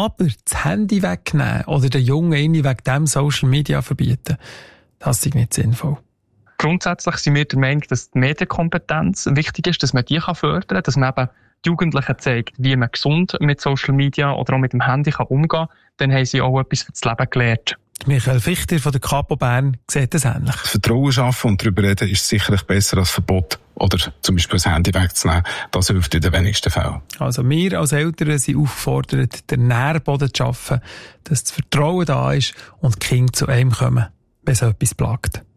Aber das Handy wegnehmen oder den Jungen irgendwie wegen dem Social Media verbieten, das ist nicht sinnvoll. Grundsätzlich sind wir der Meinung, dass die Medienkompetenz wichtig ist, dass man die fördern kann, dass man eben die Jugendlichen zeigt, wie man gesund mit Social Media oder auch mit dem Handy umgehen kann. Dann haben sie auch etwas für das Leben gelernt. Michael Fichter von der Kapo Bern sieht das ähnlich. Vertrauen schaffen und darüber reden ist sicherlich besser als Verbot oder zum Beispiel das Handy wegzunehmen. Das hilft in den wenigsten Fällen. Also wir als Eltern sind aufgefordert, den Nährboden zu schaffen, dass das Vertrauen da ist und die Kinder zu einem kommen, wenn es etwas plagt.